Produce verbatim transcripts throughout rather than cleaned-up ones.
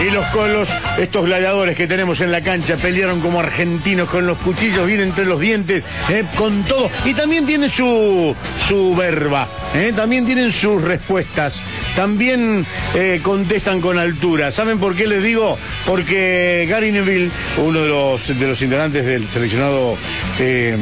Y los colos, estos gladiadores que tenemos en la cancha, pelearon como argentinos con los cuchillos bien entre los dientes, eh, con todo. Y también tienen su, su verba, eh, también tienen sus respuestas, también eh, contestan con altura. ¿Saben por qué les digo? Porque Gary Neville, uno de los, de los integrantes del seleccionado eh,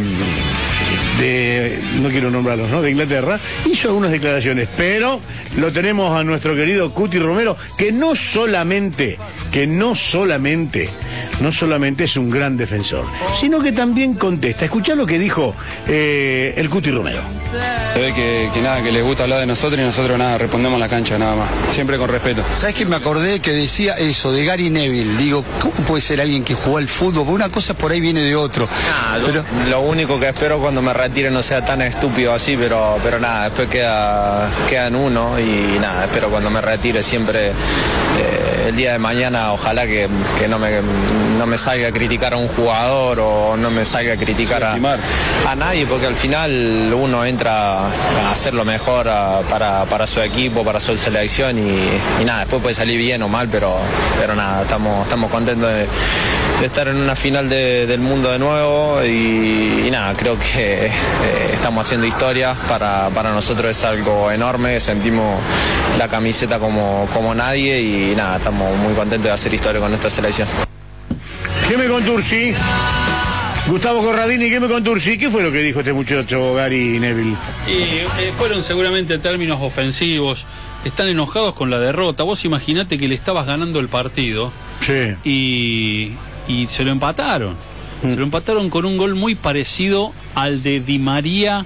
de, no quiero nombrarlos, ¿no?, de Inglaterra, hizo algunas declaraciones, pero lo tenemos a nuestro querido Cuti Romero, que no solamente, que no solamente, no solamente es un gran defensor, sino que también contesta. Escuchá lo que dijo eh, el Cuti Romero. Se ve que, que nada, que les gusta hablar de nosotros y nosotros nada, respondemos la cancha nada más, siempre con respeto. ¿Sabes que me acordé que decía eso de Gary Neville? Digo, ¿cómo puede ser alguien que jugó al fútbol? Porque una cosa por ahí viene de otro. Nah, pero... lo, lo único que espero cuando me retire no sea tan estúpido así, pero, pero nada, después queda, queda en uno y nada, espero cuando me retire siempre eh, el día de mañana, ojalá que, que no, me, no me salga a criticar a un jugador o no me salga a criticar a, a nadie, porque al final uno entra a hacer lo mejor a, para, para su equipo, para su selección y, y nada, después puede salir bien o mal, pero, pero nada, estamos, estamos contentos de, de estar en una final de, del mundo de nuevo y, y nada, creo que eh, estamos haciendo historia, para, para nosotros es algo enorme, sentimos la camiseta como, como nadie y nada, estamos muy contentos de hacer historia con esta selección. ¿Qué me contursi? Gustavo Corradini, ¿qué me contursi? ¿Qué fue lo que dijo este muchacho Gary Neville? Y eh, fueron seguramente términos ofensivos. Están enojados con la derrota. Vos imaginate que le estabas ganando el partido. Sí. Y, y se lo empataron. Mm. Se lo empataron con un gol muy parecido al de Di María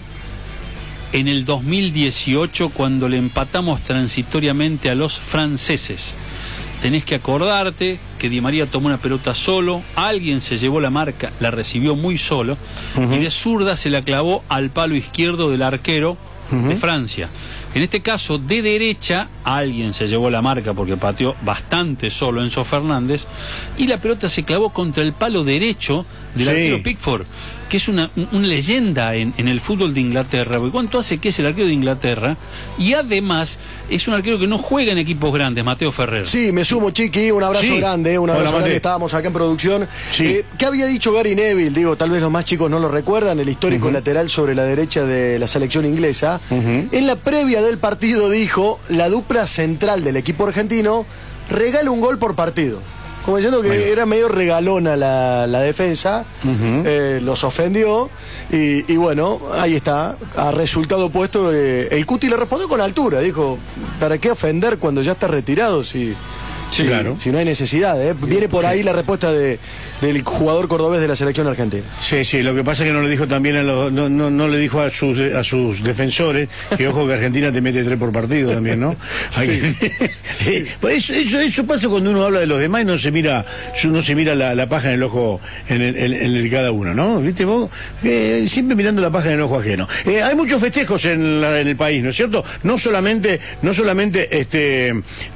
en el dos mil dieciocho, cuando le empatamos transitoriamente a los franceses. Tenés que acordarte que Di María tomó una pelota solo, alguien se llevó la marca, la recibió muy solo, uh-huh. y de zurda se la clavó al palo izquierdo del arquero uh-huh. de Francia. En este caso, de derecha, alguien se llevó la marca porque pateó bastante solo Enzo Fernández, y la pelota se clavó contra el palo derecho del sí. arquero Pickford, que es una, una leyenda en, en el fútbol de Inglaterra. Porque ¿cuánto hace que es el arquero de Inglaterra? Y además es un arquero que no juega en equipos grandes, Mateo Ferrer. Sí, me sumo, Chiqui, un abrazo sí. grande, un abrazo Hola, grande, estábamos acá en producción. Sí. Eh, ¿Qué había dicho Gary Neville? Digo, tal vez los más chicos no lo recuerdan, el histórico uh-huh. lateral sobre la derecha de la selección inglesa. Uh-huh. En la previa del partido dijo, la dupla central del equipo argentino regala un gol por partido. Como diciendo que bueno. era medio regalona la, la defensa, uh-huh. eh, los ofendió y, y bueno, ahí está, a resultado opuesto, eh, el Cuti le respondió con altura, dijo, ¿para qué ofender cuando ya está retirado si, sí, si, claro. si no hay necesidad? Eh? Viene por ahí sí. la respuesta de, del jugador cordobés de la selección argentina. Sí, sí, lo que pasa es que no le dijo también a los, no, no, no le dijo a sus, a sus defensores que ojo que Argentina te mete tres por partido también, ¿no? Hay sí. que, sí. Eso, eso, eso pasa cuando uno habla de los demás y no se mira, no se mira la, la paja en el ojo en el, en, en el cada uno, ¿no? ¿Viste vos? Eh, siempre mirando la paja en el ojo ajeno. Eh, hay muchos festejos en, la, en el país, ¿no es cierto? No solamente, no solamente este,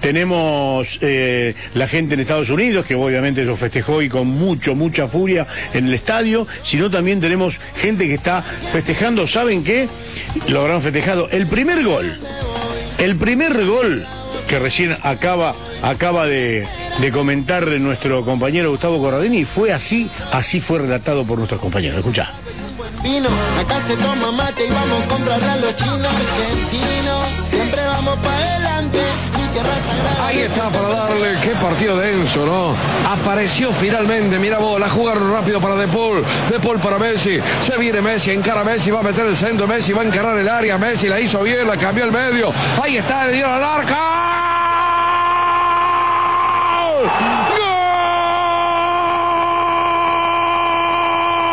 tenemos eh, la gente en Estados Unidos, que obviamente lo festejó y con mucho, mucha furia en el estadio, sino también tenemos gente que está festejando, ¿saben qué? Lo habrán festejado. El primer gol, el primer gol que recién acaba, acaba de, de comentar nuestro compañero Gustavo Corradini, fue así, así fue relatado por nuestros compañeros. Escuchá. Vino, acá se toma mate y vamos a comprarle a los chinos argentinos. Siempre vamos para adelante. Ahí está para darle, qué partido denso, ¿no? Apareció finalmente, mira vos, la jugaron rápido para De Paul, De Paul para Messi, se viene Messi, encara Messi, va a meter el centro, Messi va a encarar el área, Messi la hizo bien, la cambió el medio, ahí está, le dio al arca.